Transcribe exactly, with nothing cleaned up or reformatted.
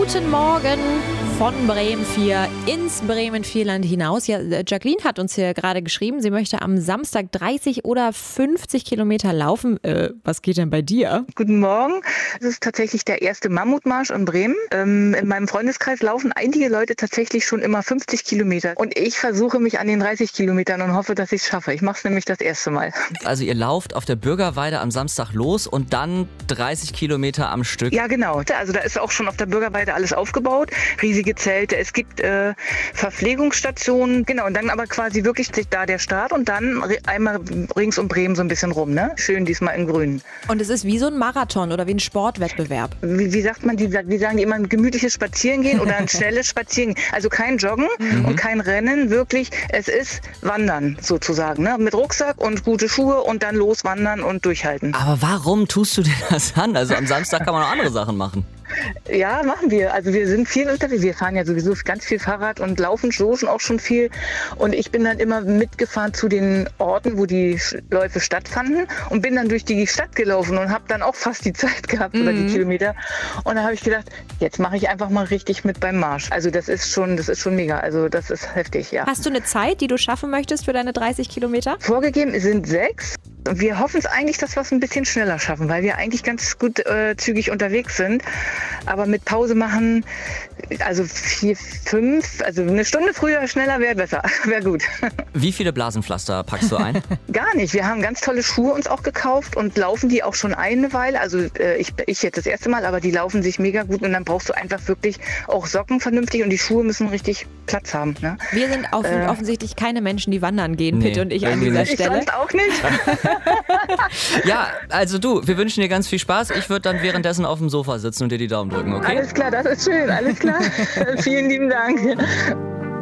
Guten Morgen von Bremen vier ins Bremen Vierland hinaus. Ja, Jacqueline hat uns hier gerade geschrieben, sie möchte am Samstag dreißig oder fünfzig Kilometer laufen. Äh, was geht denn bei dir? Guten Morgen. Es ist tatsächlich der erste Mammutmarsch in Bremen. Ähm, in meinem Freundeskreis laufen einige Leute tatsächlich schon immer fünfzig Kilometer. Und ich versuche mich an den dreißig Kilometern und hoffe, dass ich es schaffe. Ich mache es nämlich das erste Mal. Also ihr lauft auf der Bürgerweide am Samstag los und dann dreißig Kilometer am Stück? Ja, genau. Also da ist auch schon auf der Bürgerweide alles aufgebaut. Riesige Zelte. Es gibt äh, Verpflegungsstationen. Genau. Und dann aber quasi wirklich da der Start und dann einmal rings um Bremen so ein bisschen rum. Ne? Schön diesmal in grün. Und es ist wie so ein Marathon oder wie ein Sportwettbewerb. Wie, wie sagt man, die, wie sagen die immer, ein gemütliches Spazierengehen oder ein schnelles Spazierengehen. Also kein Joggen mhm. und kein Rennen, wirklich. Es ist Wandern sozusagen. Ne? Mit Rucksack und gute Schuhe und dann loswandern und durchhalten. Aber warum tust du dir das an? Also am Samstag kann man auch andere Sachen machen. Ja, machen wir. Also wir sind viel unterwegs. Wir fahren ja sowieso ganz viel Fahrrad und laufen, stoßen auch schon viel. Und ich bin dann immer mitgefahren zu den Orten, wo die Läufe stattfanden und bin dann durch die Stadt gelaufen und habe dann auch fast die Zeit gehabt mhm. oder die Kilometer. Und da habe ich gedacht, jetzt mache ich einfach mal richtig mit beim Marsch. Also das ist schon, das ist schon mega. Also das ist heftig, ja. Hast du eine Zeit, die du schaffen möchtest für deine dreißig Kilometer? Vorgegeben sind sechs. Und wir hoffen es eigentlich, dass wir es ein bisschen schneller schaffen, weil wir eigentlich ganz gut äh, zügig unterwegs sind. Aber mit Pause machen, also vier, fünf, also eine Stunde früher, schneller wäre besser, wäre gut. Wie viele Blasenpflaster packst du ein? Gar nicht. Wir haben ganz tolle Schuhe uns auch gekauft und laufen die auch schon eine Weile. Also äh, ich, ich jetzt das erste Mal, aber die laufen sich mega gut und dann brauchst du einfach wirklich auch Socken vernünftig und die Schuhe müssen richtig Platz haben. Ne? Wir sind offen, äh, offensichtlich keine Menschen, die wandern gehen, nee, Pitt und ich an dieser ich Stelle. Sonst auch nicht. Ja, also du, wir wünschen dir ganz viel Spaß. Ich würde dann währenddessen auf dem Sofa sitzen und dir die Daumen drücken, okay? Alles klar, das ist schön, alles klar. Vielen lieben Dank.